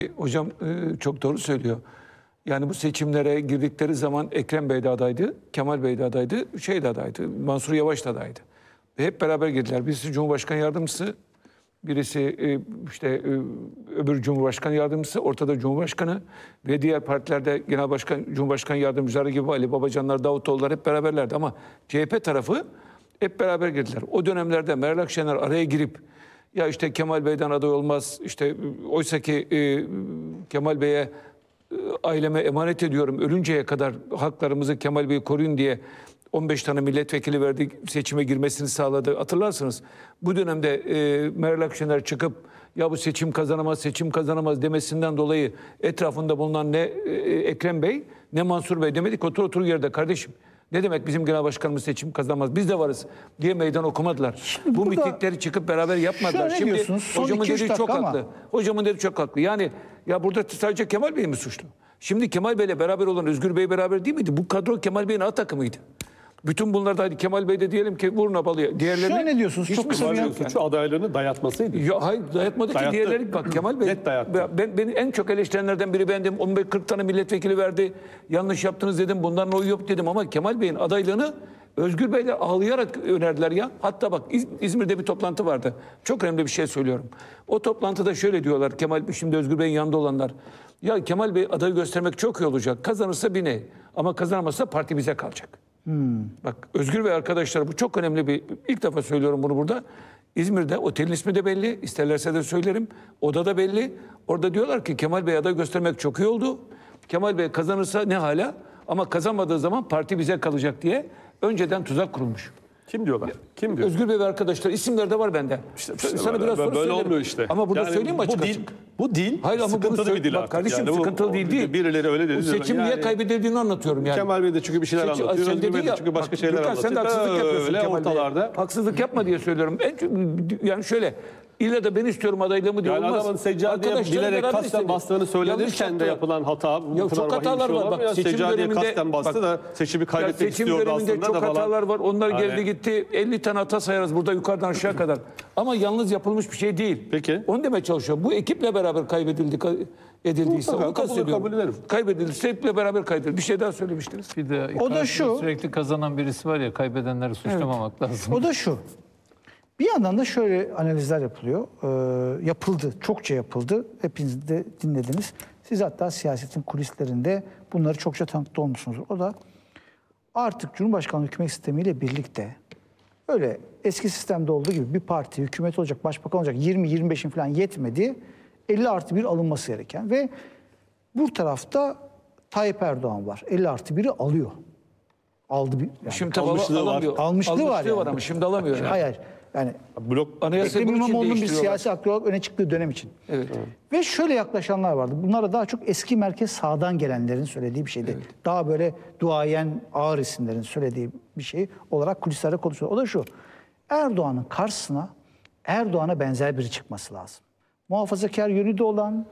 Hocam çok doğru söylüyor. Yani bu seçimlere girdikleri zaman Ekrem Bey de adaydı, Kemal Bey de adaydı, şey de adaydı, Mansur Yavaş da adaydı. Ve hep beraber girdiler. Birisi Cumhurbaşkanı Yardımcısı, birisi öbür Cumhurbaşkanı Yardımcısı, ortada Cumhurbaşkanı ve diğer partilerde Genel Başkan, Cumhurbaşkanı Yardımcıları gibi Ali Babacanlar, Davutoğulları hep beraberlerdi. Ama CHP tarafı hep beraber girdiler. O dönemlerde Meral Akşener araya girip ya işte Kemal Bey'den aday olmaz, işte oysa ki Kemal Bey'e aileme emanet ediyorum, ölünceye kadar haklarımızı Kemal Bey'i koruyun diye 15 tane milletvekili verdi, seçime girmesini sağladı. Hatırlarsınız. Bu dönemde Meral Akşener çıkıp ya bu seçim kazanamaz demesinden dolayı etrafında bulunan ne Ekrem Bey ne Mansur Bey demedik. Otur yerde kardeşim. Ne demek bizim genel başkanımız seçim kazanamaz? Biz de varız diye meydan okumadılar. Bu mitingleri çıkıp beraber yapmadılar. Şimdi hocamın dediği çok haklı. Hocamın dediği çok haklı. Yani ya burada sadece Kemal Bey mi suçlu? Şimdi Kemal Bey'le beraber olan Özgür Bey beraber değil miydi? Bu kadro Kemal Bey'in A takımıydı. Bütün bunlarda hadi Kemal Bey de diyelim ki vurun abalıya. Diğerlerini şöyle ne diyorsunuz? Çok kısa bir suçu adaylığını dayatmasıydı. Ya hayır dayatmadı ki diğerleri bak Kemal Bey. Net dayattı. Beni en çok eleştirenlerden biri bendim. 15-40 tane milletvekili verdi. Yanlış yaptınız dedim. Bunların oyu yok dedim ama Kemal Bey'in adaylığını Özgür Bey'le ağlayarak önerdiler ya. Hatta bak İzmir'de bir toplantı vardı. Çok önemli bir şey söylüyorum. O toplantıda şöyle diyorlar Kemal şimdi Özgür Bey'in yanında olanlar. Ya Kemal Bey adayı göstermek çok iyi olacak. Kazanırsa bir ne? Ama kazanamazsa parti bize kalacak. Bak Özgür Bey arkadaşlar bu çok önemli bir ilk defa söylüyorum bunu burada. İzmir'de otelin ismi de belli. İsterlerse de söylerim. Oda da belli. Orada diyorlar ki Kemal Bey aday göstermek çok iyi oldu. Kemal Bey kazanırsa ne hala ama kazanmadığı zaman parti bize kalacak diye önceden tuzak kurulmuş. Kim diyorlar? Kim diyor? Özgür Bey ve arkadaşlar isimler de var bende. Sana biraz sonra böyle olmuyor işte. Ama burada yani söyleyeyim mi açık açık? Bu dil hayır, ama sıkıntılı bir dil artık. Kardeşim yani sıkıntılı değil. Birileri öyle dedi. Bu seçim niye kaybedildiğini anlatıyorum yani. Kemal Bey de çünkü bir şeyler anlatıyor. Özgür Bey de çünkü başka şeyler anlatıyor. Sen de haksızlık yapıyorsun öyle Kemal ortalarda. Haksızlık yapma diye söylüyorum. Yani şöyle illa da ben istiyorum adaylığımı diye yani olmaz. adamın seccadeye bilerek kasten bastığını söylenirken de yapılan hata. Ya çok hatalar var. Bak seccadeye kasten bastı da seçimi kaybetmek istiyordu aslında. Seçim döneminde çok hatalar var. Onlar geldi gitti. 50 tane hata sayarız burada yukarıdan aşağı kadar. Ama yalnız yapılmış bir şey değil. Peki. Onu demeye çalışıyorum. Bu ekiple beraber edildiyse onu kastediyorum. Kabul ederim. Kaybedildiyse ekiple beraber kaybedildi. Bir şey daha söylemiştiniz. Bir de o da şu. Sürekli kazanan birisi var ya kaybedenleri suçlamamak lazım. O da şu. Bir yandan da şöyle analizler yapılıyor. Yapıldı. Çokça yapıldı. Hepiniz de dinlediniz. Siz hatta siyasetin kulislerinde bunları çokça tanıkta olmuşsunuz. O da artık Cumhurbaşkanlığı hükümet sistemiyle birlikte öyle eski sistemde olduğu gibi bir parti hükümet olacak, başbakan olacak 20-25'in falan yetmedi. 50+1 alınması gereken ve bu tarafta Tayyip Erdoğan var. 50+1'i alıyor. Aldı bir. Yani Şimdi alamıyor. Almışlığı var yani. Ama şimdi alamıyor. Yani. Hayır. Yani blok Anayasayı Ekrem bunun için İmamoğlu'nun bir değiştiriyorlar. siyasi aktör olarak öne çıktığı dönem için. Evet. Ve şöyle yaklaşanlar vardı. Bunlar da daha çok eski merkez sağdan gelenlerin söylediği bir şeydi. Evet. Daha böyle duayen ağır isimlerin söylediği bir şey olarak kulislerde konuşuyor. O da şu. Erdoğan'ın karşısına Erdoğan'a benzer biri çıkması lazım. Muhafazakar yönü de olan,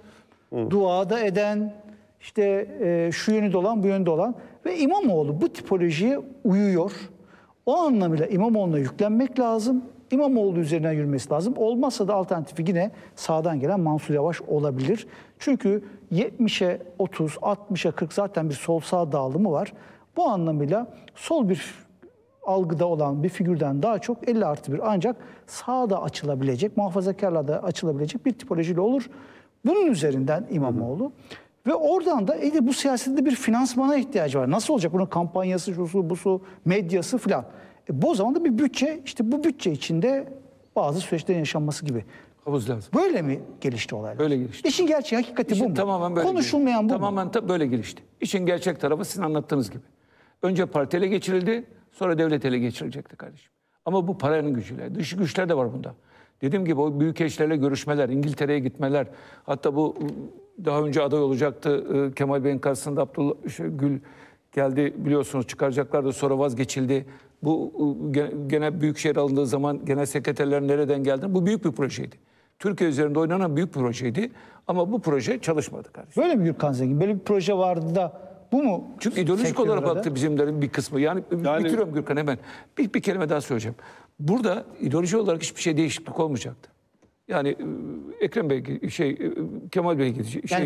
duada eden, işte şu yönü de olan, bu yönde olan ve İmamoğlu bu tipolojiye uyuyor. O anlamıyla İmamoğlu'na yüklenmek lazım. İmamoğlu üzerinden yürümesi lazım. Olmazsa da alternatifi yine sağdan gelen Mansur Yavaş olabilir. Çünkü 70'e 30, 60'a 40 zaten bir sol sağ dağılımı var. Bu anlamıyla sol bir algıda olan bir figürden daha çok 50+1 ancak sağda açılabilecek, muhafazakarlarda açılabilecek bir tipolojiyle olur. Bunun üzerinden İmamoğlu. Ve oradan da bu siyasette bir finansmana ihtiyacı var. Nasıl olacak? Bunun kampanyası, şusu, busu, medyası filan. Bu zaman da bir bütçe, işte bu bütçe içinde bazı süreçlerin yaşanması gibi. Havuz lazım. Böyle mi gelişti olaylar? Böyle gelişti. İşin gerçeği, hakikati İşin bu mu? tamamen böyle Konuşulmayan gelişti. bu mu? Tamamen böyle gelişti. İşin gerçek tarafı sizin anlattığınız gibi. Önce parti ele geçirildi, sonra devlet ele geçirilecekti kardeşim. Ama bu paranın gücüyle. Dış güçler de var bunda. Dediğim gibi o büyükelçilerle görüşmeler, İngiltere'ye gitmeler. Hatta bu daha önce aday olacaktı Kemal Bey'in karşısında Abdullah Gül geldi biliyorsunuz çıkaracaklardı sonra vazgeçildi. Bu genel büyükşehir alındığı zaman genel sekreterler nereden geldi? Bu büyük bir projeydi. Türkiye üzerinde oynanan büyük bir projeydi ama bu proje çalışmadı kardeşim. Böyle mi Gürkan Zengin? Böyle bir proje vardı da bu mu? Çünkü ideolojik olarak baktı bizimlerin bir kısmı. Yani bitiriyorum Gürkan hemen. Bir kelime daha söyleyeceğim. Burada ideoloji olarak hiçbir şey değişiklik olmayacaktı. Yani Ekrem Bey Kemal Bey gidecek.